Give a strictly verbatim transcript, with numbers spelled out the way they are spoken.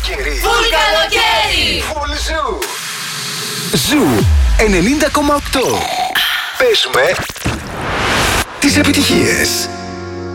καλοκαίρι. Φουλ καλοκαίρι. Φουλ Ζου. Ζου ενενήντα κόμμα οκτώ. Παίζουμε τις επιτυχίες.